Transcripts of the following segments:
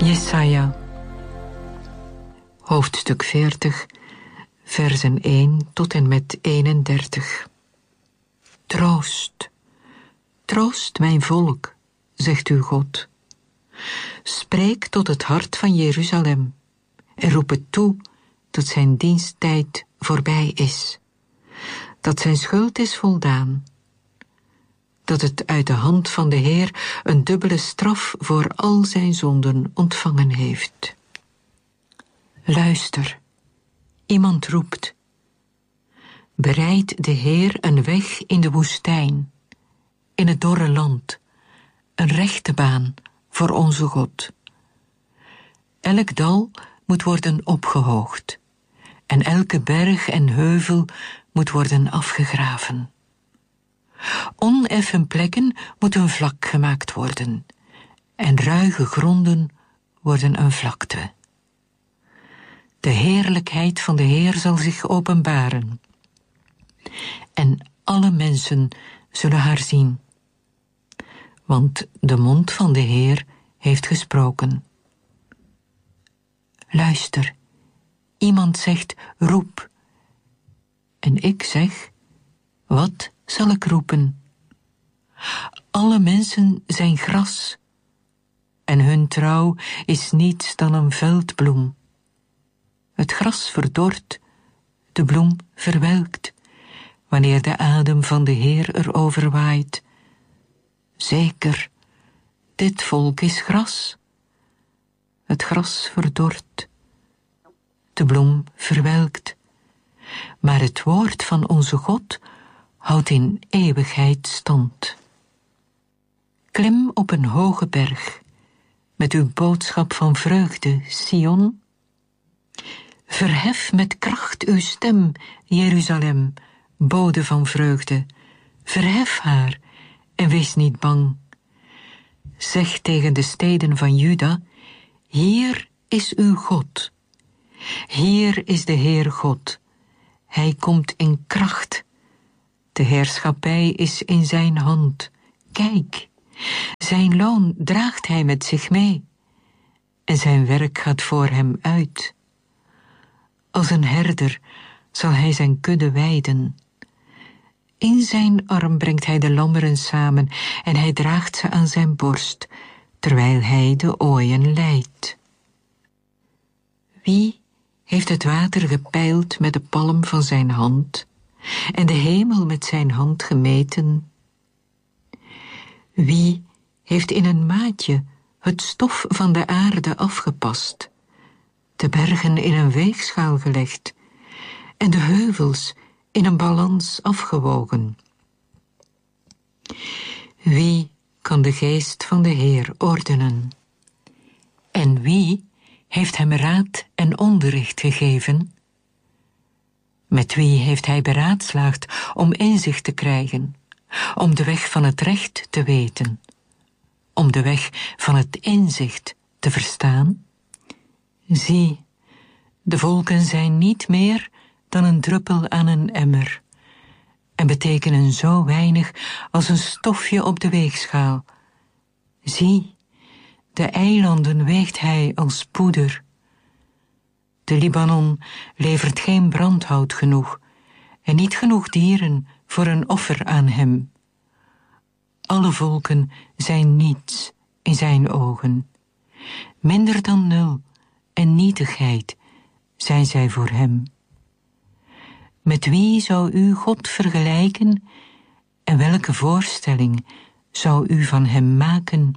Jesaja, hoofdstuk 40, versen 1 tot en met 31. Troost, troost mijn volk, zegt uw God. Spreek tot het hart van Jeruzalem en roep het toe dat zijn diensttijd voorbij is, dat zijn schuld is voldaan, dat het uit de hand van de Heer een dubbele straf voor al zijn zonden ontvangen heeft. Luister, iemand roept. Bereid de Heer een weg in de woestijn, in het dorre land, een rechte baan voor onze God. Elk dal moet worden opgehoogd, en elke berg en heuvel moet worden afgegraven. Oneffen plekken moeten vlak gemaakt worden, en ruige gronden worden een vlakte. De heerlijkheid van de Heer zal zich openbaren, en alle mensen zullen haar zien. Want de mond van de Heer heeft gesproken. Luister, iemand zegt, roep. En ik zeg, wat zal ik roepen? Alle mensen zijn gras, en hun trouw is niets dan een veldbloem. Het gras verdort, de bloem verwelkt, wanneer de adem van de Heer erover waait. Zeker, dit volk is gras. Het gras verdort, de bloem verwelkt, maar het woord van onze God houdt in eeuwigheid stand. Klim op een hoge berg, met uw boodschap van vreugde, Sion. Verhef met kracht uw stem, Jeruzalem, bode van vreugde. Verhef haar en wees niet bang. Zeg tegen de steden van Juda, hier is uw God. Hier is de Heer God. Hij komt in kracht. De heerschappij is in zijn hand. Kijk, zijn loon draagt hij met zich mee, en zijn werk gaat voor hem uit. Als een herder zal hij zijn kudde weiden. In zijn arm brengt hij de lammeren samen, en hij draagt ze aan zijn borst, terwijl hij de ooien leidt. Wie heeft het water gepeild met de palm van zijn hand, en de hemel met zijn hand gemeten? Wie heeft in een maatje het stof van de aarde afgepast, de bergen in een weegschaal gelegd, en de heuvels in een balans afgewogen? Wie kan de geest van de Heer ordenen? En wie heeft hem raad en onderricht gegeven? Met wie heeft hij beraadslaagd om inzicht te krijgen, om de weg van het recht te weten, om de weg van het inzicht te verstaan? Zie, de volken zijn niet meer dan een druppel aan een emmer, en betekenen zo weinig als een stofje op de weegschaal. Zie, de eilanden weegt hij als poeder. De Libanon levert geen brandhout genoeg, en niet genoeg dieren voor een offer aan hem. Alle volken zijn niets in zijn ogen. Minder dan nul en nietigheid zijn zij voor hem. Met wie zou u God vergelijken, en welke voorstelling zou u van hem maken?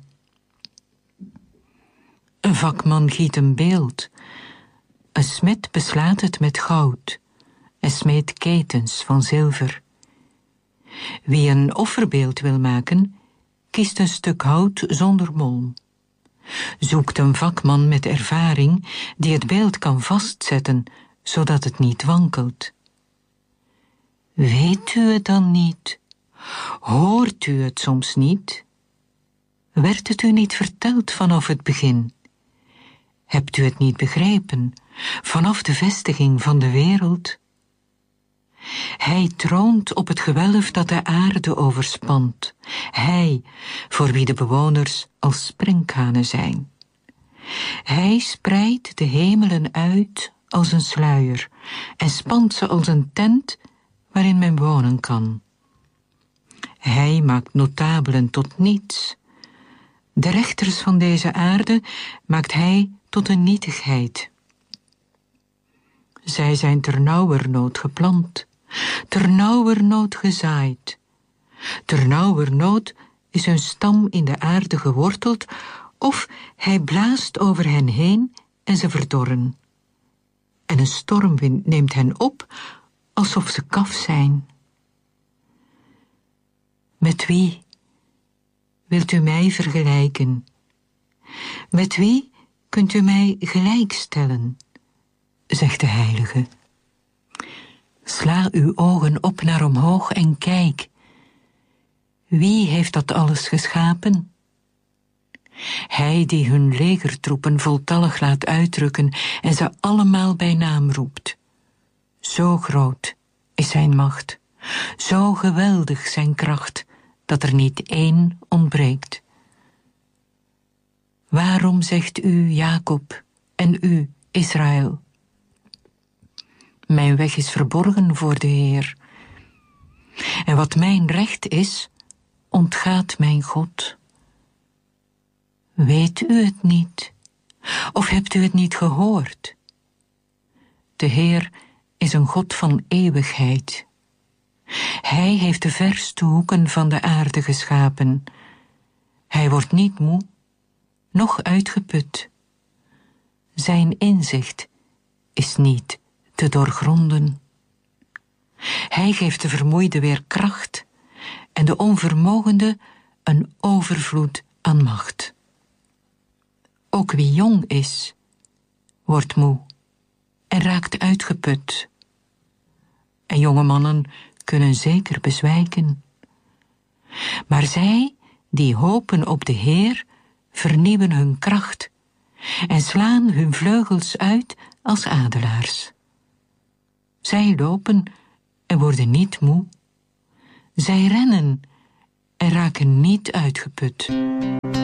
Een vakman giet een beeld, een smid beslaat het met goud en smeedt ketens van zilver. Wie een offerbeeld wil maken, kiest een stuk hout zonder molm. Zoekt een vakman met ervaring die het beeld kan vastzetten, zodat het niet wankelt. Weet u het dan niet? Hoort u het soms niet? Werd het u niet verteld vanaf het begin? Hebt u het niet begrepen vanaf de vestiging van de wereld? Hij troont op het gewelf dat de aarde overspant. Hij, voor wie de bewoners als sprinkhanen zijn. Hij spreidt de hemelen uit als een sluier en spant ze als een tent waarin men wonen kan. Hij maakt notabelen tot niets. De rechters van deze aarde maakt hij tot een nietigheid. Zij zijn ternauwernood geplant, ternauwernood gezaaid. Ternauwernood is hun stam in de aarde geworteld, of hij blaast over hen heen en ze verdorren. En een stormwind neemt hen op, alsof ze kaf zijn. Met wie wilt u mij vergelijken? Met wie kunt u mij gelijkstellen? Zegt de Heilige. Sla uw ogen op naar omhoog en kijk. Wie heeft dat alles geschapen? Hij die hun legertroepen voltallig laat uitrukken en ze allemaal bij naam roept. Zo groot is zijn macht, zo geweldig zijn kracht, dat er niet één ontbreekt. Waarom zegt u, Jacob, en u, Israël? Mijn weg is verborgen voor de Heer. En wat mijn recht is, ontgaat mijn God. Weet u het niet? Of hebt u het niet gehoord? De Heer is een God van eeuwigheid. Hij heeft de verste hoeken van de aarde geschapen. Hij wordt niet moe, noch uitgeput. Zijn inzicht is niet te doorgronden. Hij geeft de vermoeide weer kracht en de onvermogende een overvloed aan macht. Ook wie jong is, wordt moe en raakt uitgeput. En jonge mannen kunnen zeker bezwijken. Maar zij die hopen op de Heer, vernieuwen hun kracht en slaan hun vleugels uit als adelaars. Zij lopen en worden niet moe. Zij rennen en raken niet uitgeput.